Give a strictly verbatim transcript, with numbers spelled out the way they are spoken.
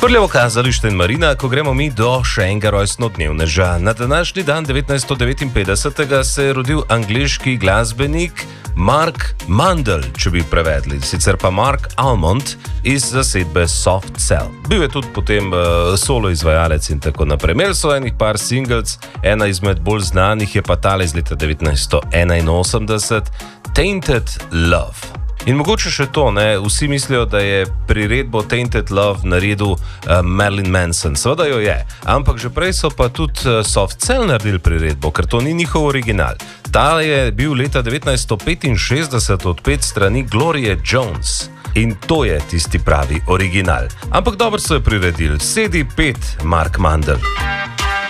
Prljavo kazalište in marina, ko gremo mi do še enega rojstnodnevneža. Na današnji dan devetnajststo devetinpetdeset se je rodil angleški glasbenik Mark Mandel, če bi prevedli, sicer pa Mark Almond iz zasedbe Soft Cell. Bil je tudi potem uh, solo izvajalec in tako naprej. Imeli so enih par singles, ena izmed bolj znanih je pa tale iz leta devetnajststo enainosemdeset, Tainted Love. In mogoče še to, ne? Vsi mislijo, da je priredbo Tainted Love naredil uh, Marilyn Manson. Seveda jo je, ampak že prej so pa tudi uh, Soft Cell naredili priredbo, ker to ni njihov original. Ta je bil leta devetnajststo petinšestdeset od pet strani Glorie Jones. In to je tisti pravi original. Ampak dobro so jo priredili. Sedi pet, Mark Mandel.